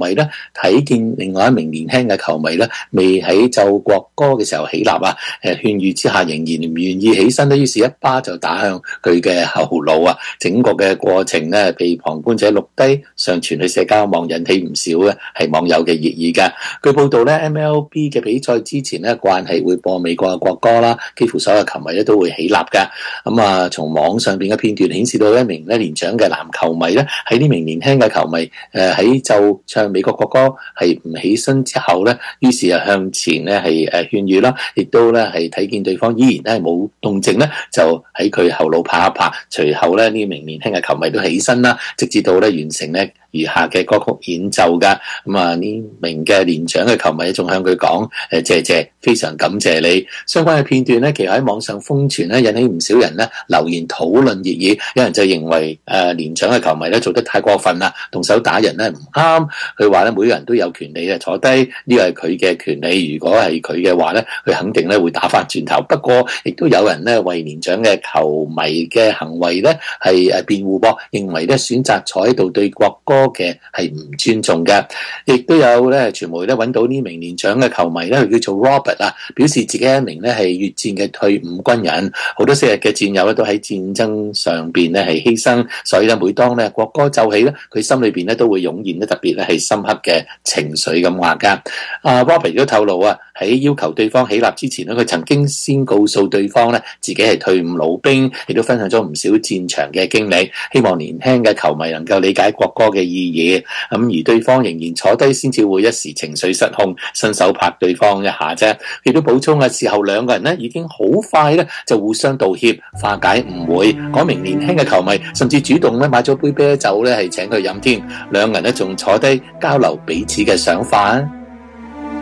迷咧睇見另外一名年輕嘅球迷咧未喺奏國歌嘅時候起立啊，勸喻之下仍然唔願意起身咧，於是一巴就打向佢嘅後腦啊！整個嘅過程咧被旁觀者錄低，上傳去社交網，引起唔少嘅係網友嘅熱議㗎。據報道咧 ，MLB 嘅比賽之前咧慣係會播美國嘅國歌啦，幾乎所有球迷咧都會起立㗎。咁啊，從網上邊嘅片段顯示到一名咧年長嘅男球迷咧喺呢名年輕嘅球迷喺奏唱美國國歌係唔起身之後咧，於是啊向前咧係勸喻啦，亦都咧係睇見對方依然咧係冇動靜咧，就喺佢後腦拍一拍，隨後咧呢名年輕嘅球迷都起身啦，直至到咧完成咧餘下嘅歌曲演奏噶。咁啊呢名嘅年長嘅球迷仲向佢講謝謝，非常感謝你。相關嘅片段咧其實喺網上瘋傳咧，引起唔少人咧留言討論熱議。有人就認為年長嘅球迷咧做得太過分啦，動手打人咧唔啱。佢話咧每個人都有權利坐低，呢個係佢嘅權利。如果係佢嘅話咧，佢肯定咧會打翻轉頭。不過亦都有人咧為年長嘅球迷嘅行為咧係辯護噃，認為咧選擇坐喺度對國歌嘅係唔尊重嘅。亦都有咧傳媒咧揾到呢名年長嘅球迷咧，佢叫做 Robert 啊，表示自己係一名咧係越戰嘅退伍軍人，好多昔日嘅戰友咧都喺戰爭上邊咧係犧牲，所以咧每當咧國歌奏起咧，佢心裏邊咧都會湧現咧特別咧係深刻嘅情緒咁話噶。Robert 亦都透露啊，喺要求對方起立之前咧，佢曾經先告訴對方咧自己係退伍老兵，亦都分享咗唔少戰場嘅經歷，希望年輕嘅球迷能夠理解國歌嘅意義。咁而對方仍然坐低先至會一時情緒失控，伸手拍對方一下啫。亦都補充嘅時候，兩個人咧已經好快咧就互相道歉，化解誤會。嗰名年輕嘅球迷甚至主動咧買咗杯啤酒咧係請佢飲添，兩人咧仲坐低交流彼此嘅想法。